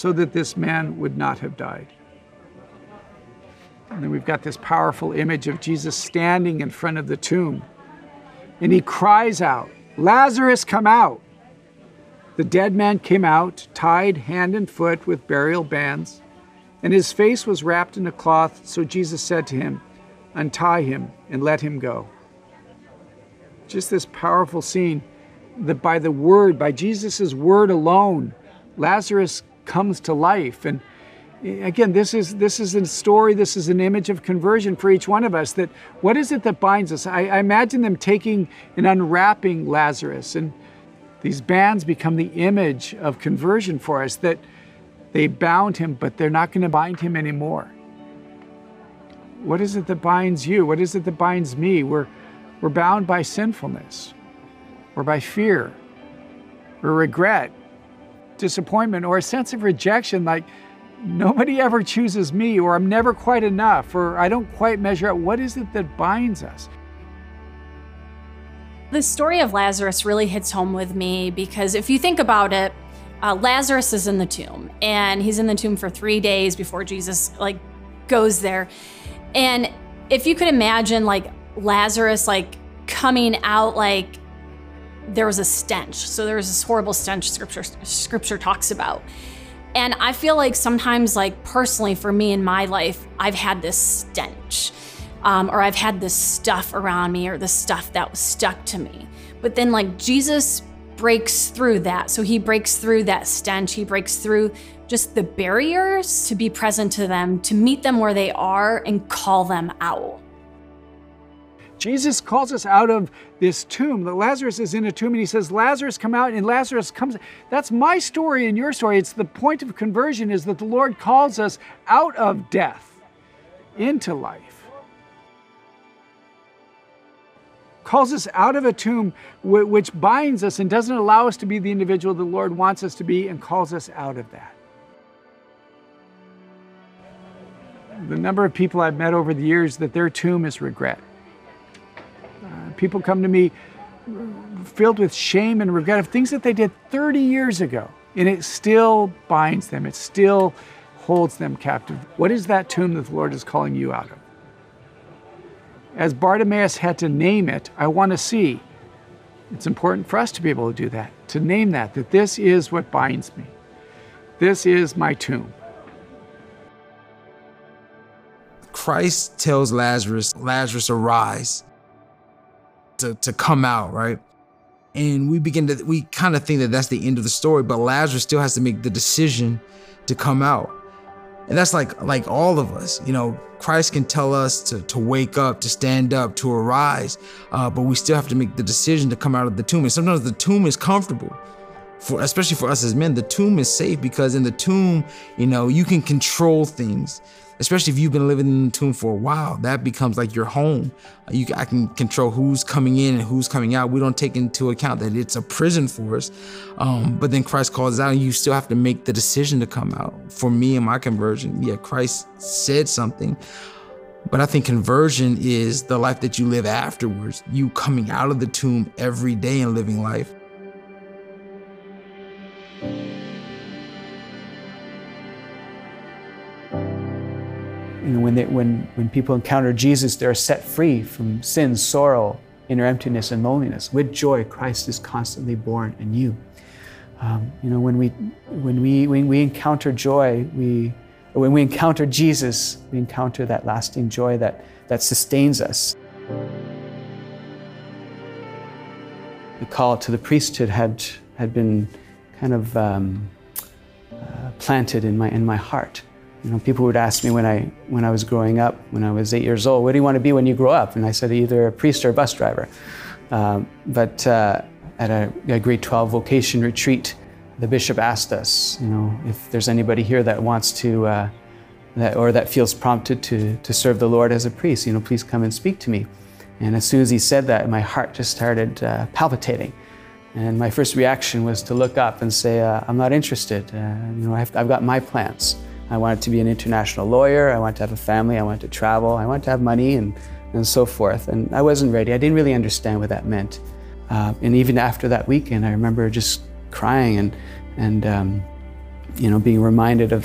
so that this man would not have died. And then we've got this powerful image of Jesus standing in front of the tomb. And he cries out, "Lazarus, come out!" The dead man came out, tied hand and foot with burial bands, and his face was wrapped in a cloth. So Jesus said to him, "Untie him and let him go." Just this powerful scene that by the word, by Jesus' word alone, Lazarus comes to life. And again, this is a story, this is an image of conversion for each one of us. That what is it that binds us? I imagine them taking and unwrapping Lazarus, and these bands become the image of conversion for us, that they bound him, but they're not going to bind him anymore. What is it that binds you? What is it that binds me? We're bound by sinfulness, or by fear, or regret, disappointment, or a sense of rejection, like nobody ever chooses me, or I'm never quite enough, or I don't quite measure up. What is it that binds us? The story of Lazarus really hits home with me because if you think about it, Lazarus is in the tomb, and he's in the tomb for 3 days before Jesus goes there. And if you could imagine Lazarus coming out, there was a stench. So there was this horrible stench scripture talks about. And I feel like sometimes, personally for me in my life, I've had this stench. Or I've had this stuff around me, or the stuff that was stuck to me. But then Jesus breaks through that. So he breaks through that stench. He breaks through just the barriers to be present to them, to meet them where they are and call them out. Jesus calls us out of this tomb. Lazarus is in a tomb, and he says, "Lazarus, come out," and Lazarus comes. That's my story and your story. It's the point of conversion, is that the Lord calls us out of death into life. Calls us out of a tomb which binds us and doesn't allow us to be the individual the Lord wants us to be, and calls us out of that. The number of people I've met over the years that their tomb is regret. People come to me filled with shame and regret of things that they did 30 years ago, and it still binds them. It still holds them captive. What is that tomb that the Lord is calling you out of? As Bartimaeus had to name it, I want to see. It's important for us to be able to do that, to name that this is what binds me. This is my tomb. Christ tells Lazarus, arise, to come out, right? And we kind of think that that's the end of the story, but Lazarus still has to make the decision to come out. And that's like all of us, Christ can tell us to wake up, to stand up, to arise, but we still have to make the decision to come out of the tomb. And sometimes the tomb is comfortable, especially for us as men. The tomb is safe because in the tomb, you can control things. Especially if you've been living in the tomb for a while, that becomes like your home. I can control who's coming in and who's coming out. We don't take into account that it's a prison for us. But then Christ calls us out, and you still have to make the decision to come out. For me and my conversion, Christ said something. But I think conversion is the life that you live afterwards. You coming out of the tomb every day and living life. When people encounter Jesus, they're set free from sin, sorrow, inner emptiness, and loneliness. With joy, Christ is constantly born in you. When we encounter joy, when we encounter Jesus, we encounter that lasting joy that sustains us. The call to the priesthood had been kind of planted in my heart. People would ask me when I was growing up, when I was 8 years old, what do you want to be when you grow up? And I said either a priest or a bus driver. But at a grade 12 vocation retreat, the bishop asked us, if there's anybody here that wants to, that feels prompted to serve the Lord as a priest, please come and speak to me. And as soon as he said that, my heart just started palpitating. And my first reaction was to look up and say, I'm not interested. I've got my plans. I wanted to be an international lawyer. I wanted to have a family. I wanted to travel. I wanted to have money and so forth. And I wasn't ready. I didn't really understand what that meant. And even after that weekend, I remember just crying and being reminded of